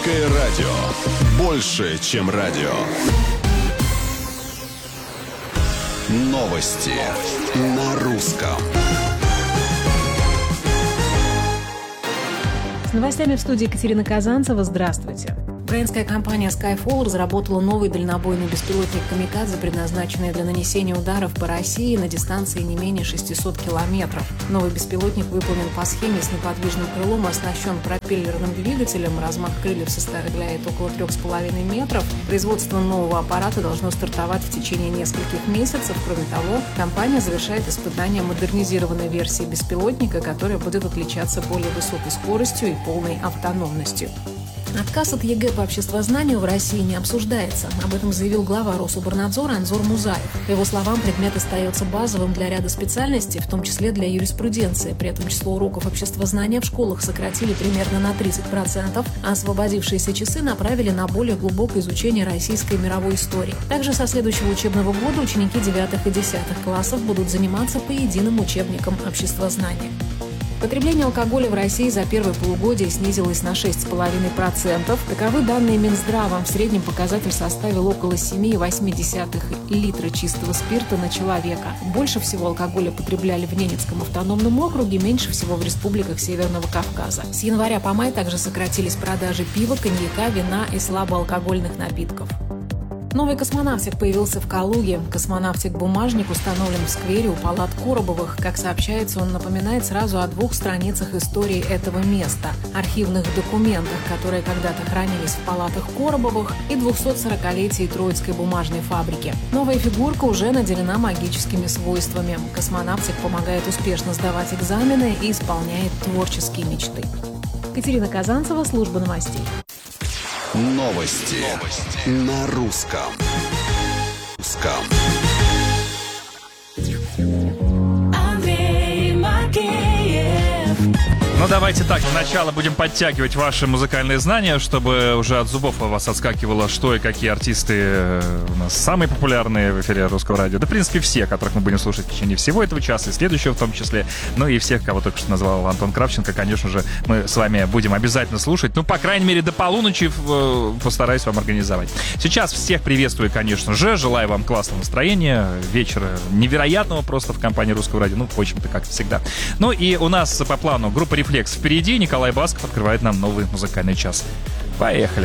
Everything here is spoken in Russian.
Радио. Больше, чем радио. Новости на русском. С новостями в студии Екатерина Казанцева. Здравствуйте. Украинская компания Skyfall разработала новый дальнобойный беспилотник «Камикадзе», предназначенный для нанесения ударов по России на дистанции не менее 600 километров. Новый беспилотник выполнен по схеме с неподвижным крылом, оснащен пропеллерным двигателем. Размах крыльев составляет около 3,5 метров. Производство нового аппарата должно стартовать в течение нескольких месяцев. Кроме того, компания завершает испытания модернизированной версии беспилотника, которая будет отличаться более высокой скоростью и полной автономностью. Отказ от ЕГЭ по обществознанию в России не обсуждается. Об этом заявил глава Рособорнадзора Анзор Музаев. По его словам, предмет остается базовым для ряда специальностей, в том числе для юриспруденции. При этом число уроков обществознания в школах сократили примерно на 30%, а освободившиеся часы направили на более глубокое изучение российской и мировой истории. Также со следующего учебного года ученики 9 и 10 классов будут заниматься по единым учебникам обществознания. Потребление алкоголя в России за первое полугодие снизилось на 6,5%. Таковы данные Минздрава. В среднем показатель составил около 7,8 литра чистого спирта на человека. Больше всего алкоголя потребляли в Ненецком автономном округе, меньше всего в республиках Северного Кавказа. С января по май также сократились продажи пива, коньяка, вина и слабоалкогольных напитков. Новый космонавтик появился в Калуге. Космонавтик-бумажник установлен в сквере у палат Коробовых. Как сообщается, он напоминает сразу о 2 страницах истории этого места, архивных документах, которые когда-то хранились в палатах Коробовых, и 240-летии Троицкой бумажной фабрики. Новая фигурка уже наделена магическими свойствами. Космонавтик помогает успешно сдавать экзамены и исполняет творческие мечты. Екатерина Казанцева, служба новостей. Новости на русском. Андрей Макеев. Ну, давайте так, сначала будем подтягивать ваши музыкальные знания, чтобы уже от зубов у вас отскакивало, что и какие артисты у нас самые популярные в эфире Русского радио. Да, в принципе, все, которых мы будем слушать в течение всего этого часа и следующего в том числе. Ну и всех, кого только что назвал Антон Кравченко, конечно же, мы с вами будем обязательно слушать. Ну, по крайней мере, до полуночи постараюсь вам организовать. Сейчас всех приветствую, конечно же. Желаю вам классного настроения, вечера невероятного просто в компании Русского радио. Ну, в общем-то, как всегда. Ну и у нас по плану группа «Рефлекс» впереди. Николай Басков открывает нам новый музыкальный час. Поехали.